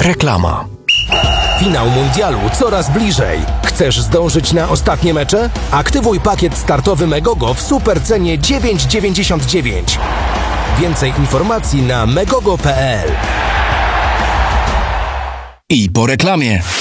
Reklama. Finał mundialu coraz bliżej. Chcesz zdążyć na ostatnie mecze? Aktywuj pakiet startowy Megogo w super cenie 9,99. Więcej informacji na megogo.pl. I po reklamie.